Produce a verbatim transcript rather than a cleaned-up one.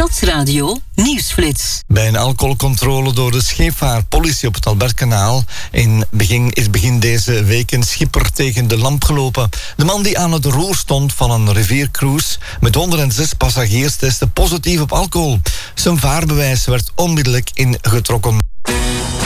Stadsradio Nieuwsflits. Bij een alcoholcontrole door de scheepvaartpolitie op het Albertkanaal in begin, is begin deze week een schipper tegen de lamp gelopen. De man die aan het roer stond van een riviercruise met honderdzes passagiers testte positief op alcohol. Zijn vaarbewijs werd onmiddellijk ingetrokken.